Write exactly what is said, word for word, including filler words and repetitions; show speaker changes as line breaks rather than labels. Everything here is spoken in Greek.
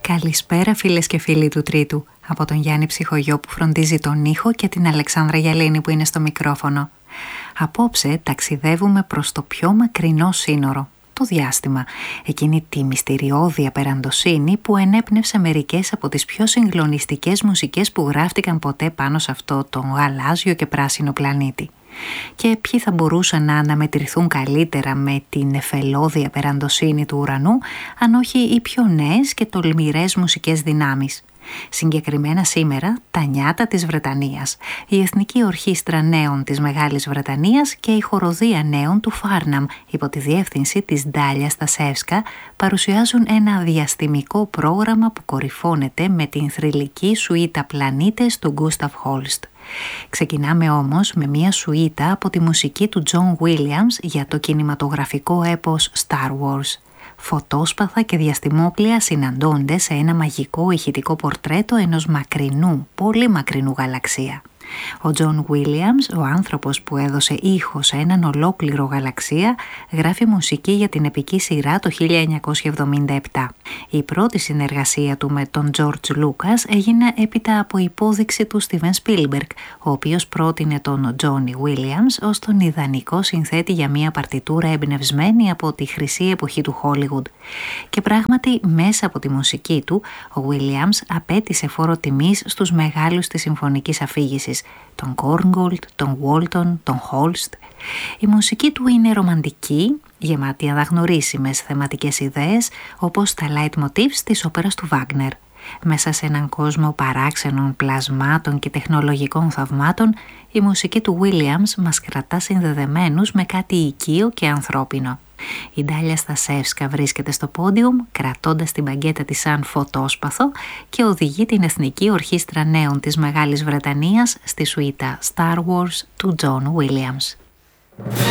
Καλησπέρα φίλες και φίλοι του Τρίτου, από τον Γιάννη Ψυχογειό που φροντίζει τον ήχο και την Αλεξάνδρα Γιαλίνη που είναι στο μικρόφωνο. Απόψε ταξιδεύουμε προς το πιο μακρινό σύνορο, το διάστημα, εκείνη τη μυστηριώδη απεραντοσύνη που ενέπνευσε μερικές από τις πιο συγκλονιστικές μουσικές που γράφτηκαν ποτέ πάνω σε αυτό το γαλάζιο και πράσινο πλανήτη. Και ποιοι θα μπορούσαν να αναμετρηθούν καλύτερα με την εφελώδη απεραντοσύνη του ουρανού, αν όχι οι πιο νέες και τολμηρές μουσικές δυνάμεις. Συγκεκριμένα σήμερα τα νιάτα της Βρετανίας, η Εθνική Ορχήστρα Νέων της Μεγάλης Βρετανίας και η Χοροδία Νέων του Φάρναμ υπό τη διεύθυνση της Ντάλια Στασεύσκα παρουσιάζουν ένα διαστημικό πρόγραμμα που κορυφώνεται με την θρυλική σουίτα Πλανήτες του Γκούσταφ Χόλστ. Ξεκινάμε όμως με μια σουίτα από τη μουσική του Τζον Βίλιαμς για το κινηματογραφικό έπος Star Wars. Φωτόσπαθα και διαστημόπλια συναντώνται σε ένα μαγικό ηχητικό πορτρέτο ενός μακρινού, πολύ μακρινού γαλαξία. Ο Τζον Βίλιαμς, ο άνθρωπος που έδωσε ήχο σε έναν ολόκληρο γαλαξία, γράφει μουσική για την επική σειρά το χίλια εννιακόσια εβδομήντα επτά. Η πρώτη συνεργασία του με τον George Lucas έγινε έπειτα από υπόδειξη του Steven Spielberg, ο οποίος πρότεινε τον Johnny Williams ως τον ιδανικό συνθέτη για μια παρτιτούρα εμπνευσμένη από τη χρυσή εποχή του Hollywood. Και πράγματι μέσα από τη μουσική του, ο Williams απέτησε φόρο τιμής στους μεγάλους της συμφωνικής αφήγησης, τον Korngold, τον Walton, τον Holst. Η μουσική του είναι ρομαντική, γεμάτη αναγνωρίσιμες θεματικές ιδέες, όπως τα leitmotifs της όπερας του Wagner. Μέσα σε έναν κόσμο παράξενων πλασμάτων και τεχνολογικών θαυμάτων, η μουσική του Williams μας κρατά συνδεδεμένους με κάτι οικείο και ανθρώπινο. Η Ντάλια Στασεύσκα βρίσκεται στο πόντιουμ κρατώντας την μπαγκέτα της σαν φωτόσπαθο και οδηγεί την Εθνική Ορχήστρα Νέων της Μεγάλης Βρετανίας στη σουίτα Star Wars του John Williams.